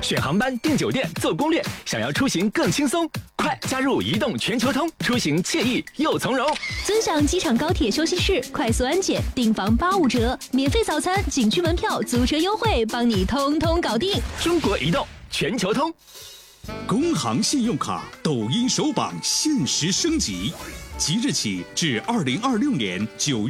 选航班、订酒店、做攻略，想要出行更轻松，快加入移动全球通，出行惬意又从容。 尊享机场高铁休息室，快速安检，订房85折，免费早餐、景区门票、租车优惠，帮你通通搞定。 中国移动全球通。 工行信用卡抖音首榜限时升级，即日起至2026年9月。